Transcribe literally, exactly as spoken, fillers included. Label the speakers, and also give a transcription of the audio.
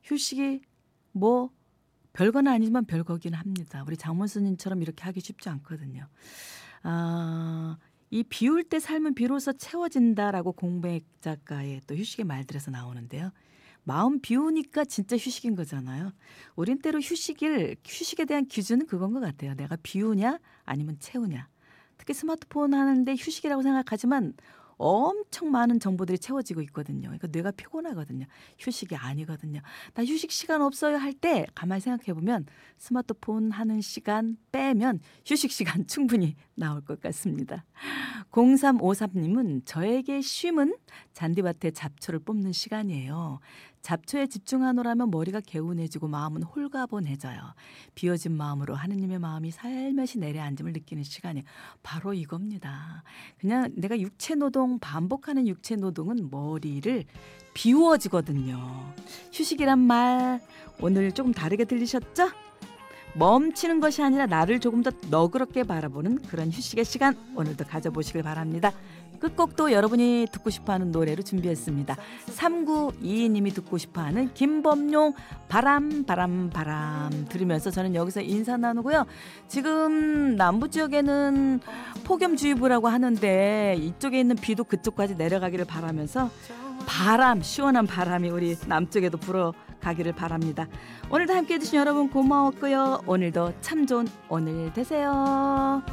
Speaker 1: 휴식이 뭐 별건 아니지만 별거긴 합니다. 우리 장문수님처럼 이렇게 하기 쉽지 않거든요. 아, 이 비울 때 삶은 비로소 채워진다라고 공백 작가의 또 휴식의 말들에서 나오는데요. 마음 비우니까 진짜 휴식인 거잖아요. 우린 때로 휴식을 휴식에 대한 기준은 그건 것 같아요. 내가 비우냐 아니면 채우냐. 특히 스마트폰 하는데 휴식이라고 생각하지만 엄청 많은 정보들이 채워지고 있거든요. 그러니까 뇌가 피곤하거든요. 휴식이 아니거든요. 나 휴식 시간 없어요 할 때 가만히 생각해 보면 스마트폰 하는 시간 빼면 휴식 시간 충분히 나올 것 같습니다. 공삼오삼님은 저에게 쉼은 잔디밭에 잡초를 뽑는 시간이에요. 잡초에 집중하노라면 머리가 개운해지고 마음은 홀가분해져요. 비워진 마음으로 하느님의 마음이 살며시 내려앉음을 느끼는 시간이 바로 이겁니다. 그냥 내가 육체 노동, 반복하는 육체 노동은 머리를 비워지거든요. 휴식이란 말 오늘 조금 다르게 들리셨죠? 멈추는 것이 아니라 나를 조금 더 너그럽게 바라보는 그런 휴식의 시간 오늘도 가져보시길 바랍니다. 끝곡도 여러분이 듣고 싶어하는 노래로 준비했습니다. 삼구이이님이 듣고 싶어하는 김범용 바람 바람 바람 들으면서 저는 여기서 인사 나누고요. 지금 남부지역에는 폭염주의보라고 하는데 이쪽에 있는 비도 그쪽까지 내려가기를 바라면서 바람, 시원한 바람이 우리 남쪽에도 불어가기를 바랍니다. 오늘도 함께해 주신 여러분 고마웠고요. 오늘도 참 좋은 오늘 되세요.